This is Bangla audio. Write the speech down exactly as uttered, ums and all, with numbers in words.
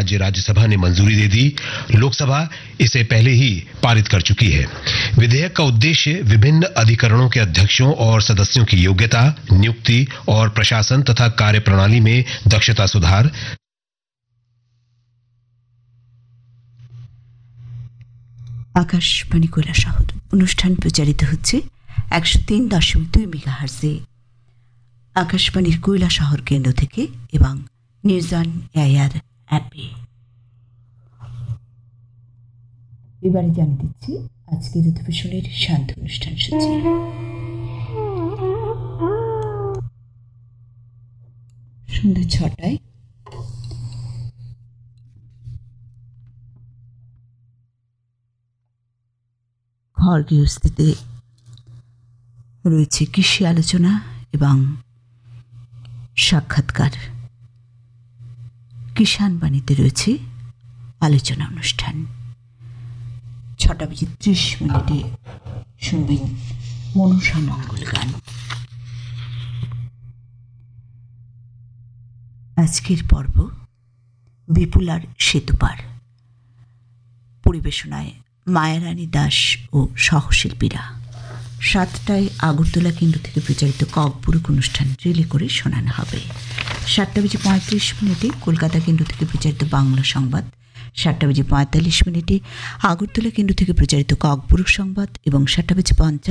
आज राज्यसभा ने मंजूरी दे दी। लोकसभा इसे पहले ही पारित कर चुकी है। विधेयक का उद्देश्य विभिन्न अधिकरणों के अध्यक्षों और सदस्यों की योग्यता, नियुक्ति और प्रशासन तथा कार्यप्रणाली में दक्षता सुधार, आकाशवाणी কৈলাসহর অনুষ্ঠান প্রচারিত হচ্ছে একশো তিন দশমিক দুই মেগাহার্জে আকাশবাণীর কৈলাসহর কেন্দ্র থেকে এবং নিউজ অন এয়ার অ্যাপে। এবারে জানিয়ে দিচ্ছি আজকের অধিবেশনের শান্ত অনুষ্ঠান সূচি। সন্ধ্যা ছটায় ঘর গৃহস্থিতে রয়েছে কৃষি আলোচনা এবং সাক্ষাৎকার। কিষাণ বাণীতে রয়েছে আলোচনা অনুষ্ঠান। ছটা বেজে ত্রিশ মিনিটে শুনবেন মনসা মঙ্গল গান। আজকের পর্ব বিপুলার সেতুপার, পরিবেশনায় মায়ারানী দাস ও সহশিল্পীরা। সাতটায় আগরতলা কেন্দ্র থেকে প্রচারিত ককবুরুক অনুষ্ঠান রিলে করে শোনানো হবে। সাতটা বেজে পঁয়ত্রিশ মিনিটে কলকাতা কেন্দ্র থেকে প্রচারিত বাংলা সংবাদ। সাতটা বেজে পঁয়তাল্লিশ মিনিটে আগরতলা কেন্দ্র থেকে প্রচারিত ককবুরুক সংবাদ এবং সাতটা বেজে পঞ্চাশ